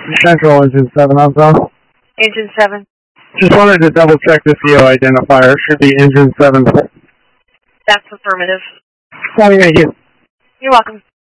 Central Engine 7 also. Engine 7. Just wanted to double check the CO identifier. Should be Engine 7. That's affirmative. Thank you. You're welcome.